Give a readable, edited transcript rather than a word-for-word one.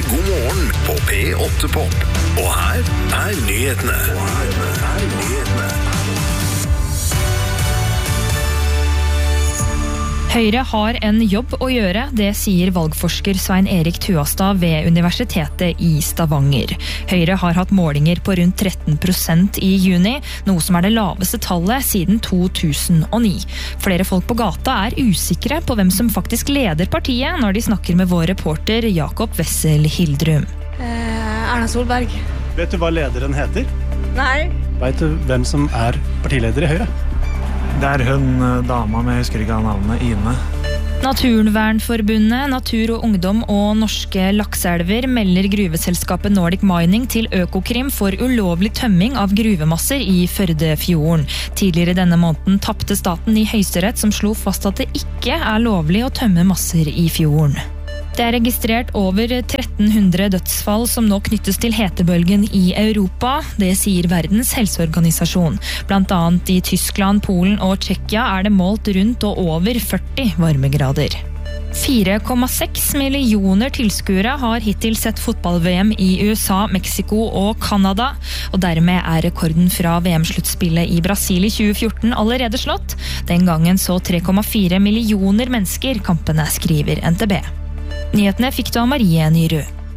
God morgen på P8 Pop. Og her nyhetene. Høyre har en jobb å gjøre, det sier valgforsker Svein Erik Tuastad ved Universitetet i Stavanger. Høyre har hatt målinger på rundt 13% i juni, noe som det laveste tallet siden 2009. Flere folk på gata usikre på hvem som faktisk leder partiet når de snakker med vår reporter Jakob Wessel Hildrum. Erna Solberg. Vet du hva lederen heter? Nei. Vet du hvem som partileder i Høyre? Det hun dama med, jeg husker ikke navnet, Ine. Naturvernforbundet, Natur og Ungdom og Norske Lakseelver melder gruveselskapet Nordic Mining til Økokrim for ulovlig tømming av gruvemasser i Førdefjorden. Tidligere denne måneden tappte staten i Høyesterett som slo fast at det ikke lovlig å tømme masser i fjorden. Det registrert over 1300 dødsfall som nå knyttes til hetebølgen i Europa. Det sier Verdens helseorganisasjon. Blant annet i Tyskland, Polen og Tsjekkia det målt rundt og over 40 varmegrader. 4,6 millioner tilskuere har hittil sett fotball-VM i USA, Mexico og Canada. Og dermed rekorden fra VM-sluttspillet i Brasil i 2014 allerede slått. Den gangen så 3,4 millioner mennesker kampene, skriver NTB. Nyhetene fikk du av Marie Nyrud.